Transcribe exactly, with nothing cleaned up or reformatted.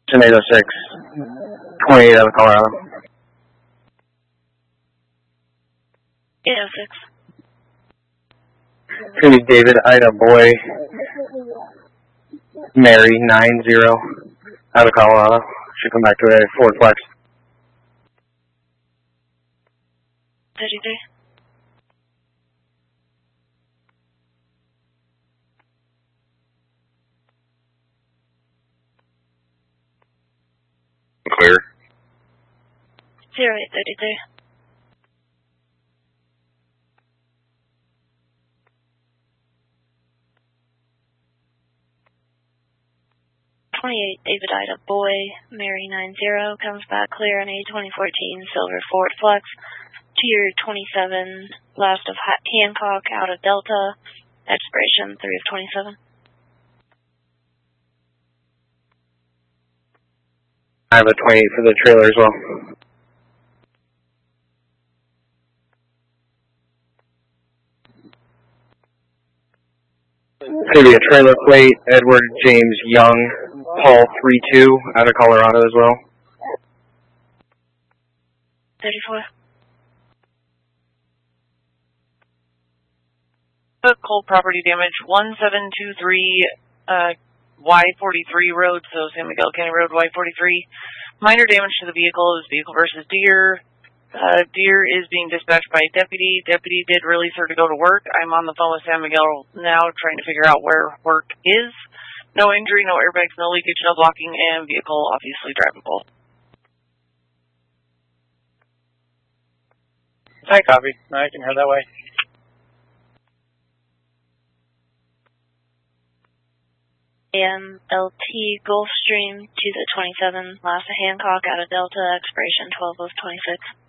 eight oh six, twenty-eight out of Colorado. eight oh six. It's going to be David, Ida, Boy, Mary, nine zero out of Colorado. Should come back to a Ford Flex. thirty-three. Clear. zero eight thirty-three. twenty-eight, David Ida Boy, Mary nine zero, comes back clear on a twenty fourteen Silver Ford Flex. Tier twenty-seven, last of Hancock out of Delta, expiration three of twenty-seven. I have a twenty-eight for the trailer as well. It's going to be a trailer plate, Edward James Young, Paul three two out of Colorado as well. thirty-four. Cold property damage, one seven two three uh, Y forty-three road, so San Miguel County Road, Y forty-three. Minor damage to the vehicle is vehicle versus Deer. Uh, Deer is being dispatched by deputy. Deputy did release her to go to work. I'm on the phone with San Miguel now trying to figure out where work is. No injury, no airbags, no leakage, no blocking, and vehicle obviously drivable. Hi, copy. I can head that way. A M L T Gulfstream to the twenty-seven, last of Hancock out of Delta, expiration twelve of twenty-six.